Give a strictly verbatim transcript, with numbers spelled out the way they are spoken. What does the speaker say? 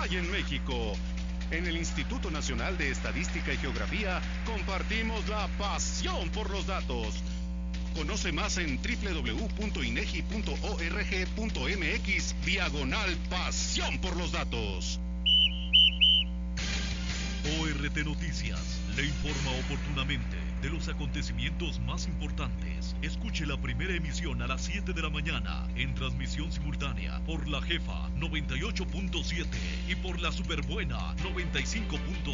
hay en México. En el Instituto Nacional de Estadística y Geografía compartimos la pasión por los datos. Conoce más en doble u doble u doble u punto inegi punto org punto mx diagonal pasión por los datos. O R T Noticias le informa oportunamente de los acontecimientos más importantes. Escuche la primera emisión a las siete de la mañana en transmisión simultánea por La Jefa noventa y ocho punto siete y por La Superbuena noventa y cinco punto